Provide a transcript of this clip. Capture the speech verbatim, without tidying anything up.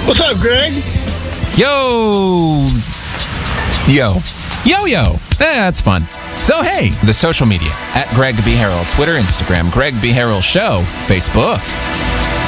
What's up, Greg? Yo. Yo. Yo, yo. Eh, that's fun. So, hey, the social media. At Greg B. Harrell. Twitter, Instagram. Greg B. Harrell Show. Facebook.